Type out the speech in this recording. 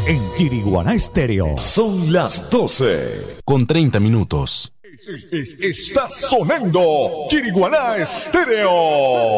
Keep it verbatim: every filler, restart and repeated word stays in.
en Chiriguaná Estéreo. Son las doce con treinta minutos. Es, es, está sonando Chiriguaná Estéreo.